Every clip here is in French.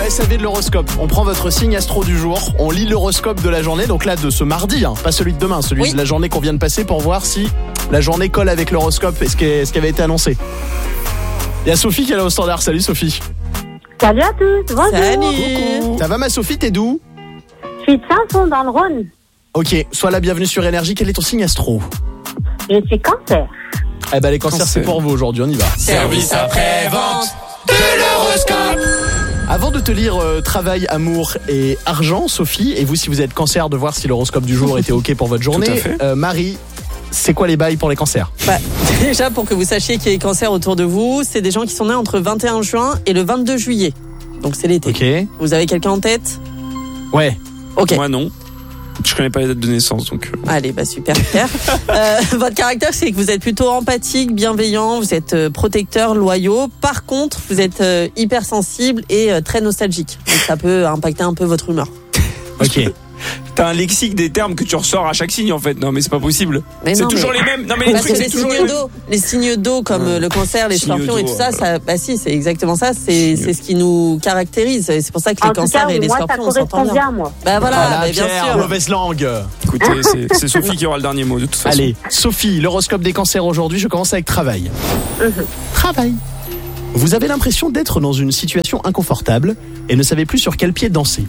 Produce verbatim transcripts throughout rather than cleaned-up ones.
S A V de l'horoscope. On prend votre signe astro du jour, on lit l'horoscope de la journée, donc là de ce mardi, hein, pas celui de demain, celui oui. de la journée qu'on vient de passer pour voir si la journée colle avec l'horoscope et ce qui, est, ce qui avait été annoncé. Il y a Sophie qui est là au standard. Salut Sophie. Salut à tous, bonjour. Salut. Coucou. Ça va ma Sophie, t'es d'où? Je suis de Saint-Fond dans le Rhône. Ok, sois la bienvenue sur Énergie. Quel est ton signe astro? Je suis cancer. Eh ben les cancers cancer. C'est pour vous aujourd'hui, on y va. Service après-vente de l'horoscope. Avant de te lire euh, travail, amour et argent, Sophie, et vous si vous êtes cancer, de voir si l'horoscope du jour était ok pour votre journée. Euh, Marie, c'est quoi les bails pour les cancers? Bah, déjà, pour que vous sachiez qu'il y a des cancers autour de vous, c'est des gens qui sont nés entre le vingt et un juin et le vingt-deux juillet. Donc c'est l'été. Ok. Vous avez quelqu'un en tête? Ouais. Ok. Moi non. Je connais pas les dates de naissance, donc. Allez, bah super, super. euh, votre caractère, c'est que vous êtes plutôt empathique, bienveillant, vous êtes euh, protecteur, loyaux. Par contre, vous êtes euh, hypersensible et euh, très nostalgique. Donc ça peut impacter un peu votre humeur. Ok. T'as un lexique des termes que tu ressors à chaque signe en fait. Non mais c'est pas possible. Mais c'est non, toujours mais... les mêmes. Non mais les Parce trucs que c'est les toujours signes les d'eau, les signes d'eau comme ouais. le cancer, les signes scorpions et tout ça, ça, bah si, c'est exactement ça. C'est, c'est ce qui nous caractérise. C'est pour ça que les en cancers cas, et les moi, scorpions on s'entend bien. bien moi. Bah voilà, voilà bah, bien Pierre, sûr. Mauvaise langue. Écoutez, c'est, c'est Sophie qui aura le dernier mot de toute façon. Allez, Sophie, l'horoscope des cancers aujourd'hui. Je commence avec travail. Mm-hmm. Travail. Vous avez l'impression d'être dans une situation inconfortable et ne savez plus sur quel pied danser.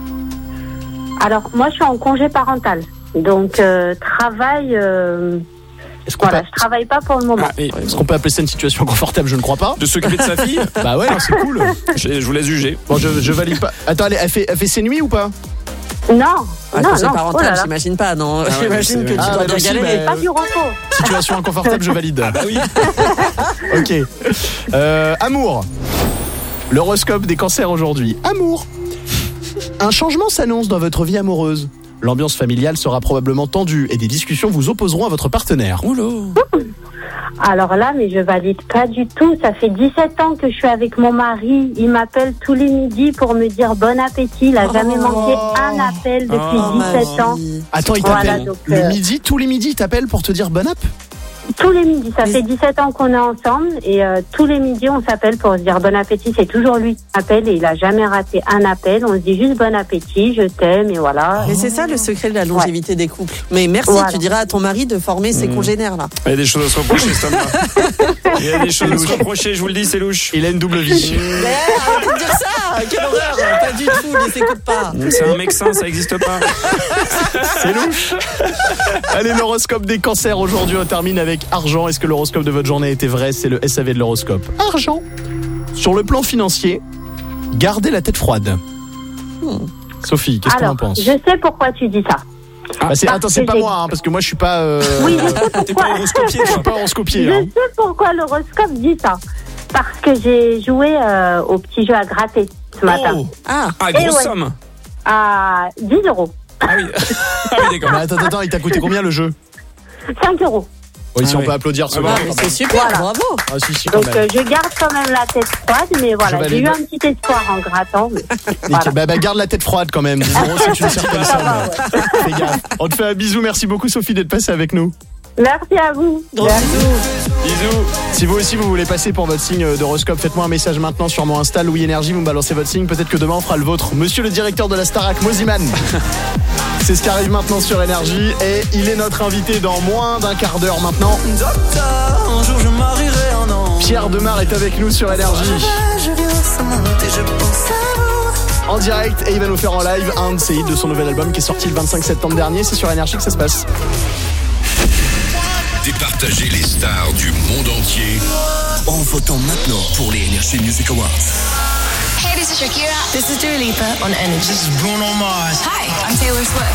Alors, moi, je suis en congé parental. Donc, euh, travail... Euh... Est-ce qu'on voilà, peut... je travaille pas pour le moment. Ah, et... Est-ce qu'on peut appeler ça une situation inconfortable? Je ne crois pas. De s'occuper de sa fille? Bah ouais, non, c'est cool. Je, je vous laisse juger. Bon, je, je valide pas. Attends, elle, elle, fait, elle fait ses nuits ou pas? Non, ah, non, congé non. parental, oh j'imagine pas, non. Ah ouais, j'imagine que tu ah, dois bah bien aussi, galérer. mais... Pas du repos. Situation inconfortable, je valide. Ah bah oui. Ok. Euh, amour. L'horoscope des cancers aujourd'hui. Amour. Un changement s'annonce dans votre vie amoureuse. L'ambiance familiale sera probablement tendue et des discussions vous opposeront à votre partenaire. Oula. Alors là, mais je valide pas du tout. Ça fait dix-sept ans que je suis avec mon mari. Il m'appelle tous les midis pour me dire bon appétit. Il a jamais oh. manqué un appel depuis oh, dix-sept ans. Attends, il voilà, t'appelle donc, le euh... midi, tous les midis, il t'appelle pour te dire bon app? Tous les midis, ça fait dix-sept ans qu'on est ensemble et euh, tous les midis on s'appelle pour se dire bon appétit. C'est toujours lui qui m'appelle et il a jamais raté un appel. On se dit juste bon appétit, je t'aime et voilà. Mais c'est ça le secret de la longévité ouais. des couples. Mais merci, voilà. Tu diras à ton mari de former ses mmh. congénères là. Il y a des choses à se reprocher cet homme-là. Il y a des choses à se reprocher, je vous le dis, c'est louche. Il a une double vie. Mais arrête de dire ça. Quelle horreur. Pas du tout, ne s'écoute pas. C'est un mec sain, ça n'existe pas. C'est louche. Allez, l'horoscope des cancers aujourd'hui, on termine avec argent. Est-ce que l'horoscope de votre journée était vrai? C'est le S A V de l'horoscope. Argent. Sur le plan financier, gardez la tête froide. Hmm. Sophie, qu'est-ce Alors, qu'on en pense? Je sais pourquoi tu dis ça. Ah, bah c'est, attends, c'est pas j'ai... moi, hein, parce que moi je suis pas. Euh... Oui, je sais pourquoi. T'es pas horoscopier, je suis pas horoscopier. Je hein. sais pourquoi l'horoscope dit ça. Parce que j'ai joué euh, au petit jeu à gratter ce matin. Oh. Ah, ah grosse ouais. somme. À dix euros. Ah oui, ah, oui d'accord. Mais attends, attends, il t'a coûté combien le jeu? cinq euros. Oui, si ah on oui. peut applaudir ce ah moment. bah, c'est super, voilà. Bravo. Ah, si, si, donc euh, je garde quand même la tête froide, mais voilà, j'ai eu un petit espoir en grattant. Mais... voilà. bah, bah, garde la tête froide quand même. dix euros, c'est une certaine somme. Fais gaffe. On te fait un bisou. Merci beaucoup, Sophie, d'être passée avec nous. Merci à vous. Merci. Bisous. Si vous aussi vous voulez passer pour votre signe d'horoscope, faites-moi un message maintenant sur mon Insta Louis Énergie, vous me balancez votre signe, peut-être que demain on fera le vôtre. Monsieur le directeur de la Starac, Moziman. C'est ce qui arrive maintenant sur Énergie et il est notre invité dans moins d'un quart d'heure maintenant. Docteur, un jour je marierai un an. Pierre Demar est avec nous sur Énergie. En direct et il va nous faire en live un de ses hits de son nouvel album qui est sorti le vingt-cinq septembre dernier. C'est sur Énergie que ça se passe. Départager les stars du monde entier en votant maintenant pour les Energy Music Awards. Hey, this is Shakira. This is Dua Lipa on Energy. This is Bruno Mars. Hi, I'm Taylor Swift.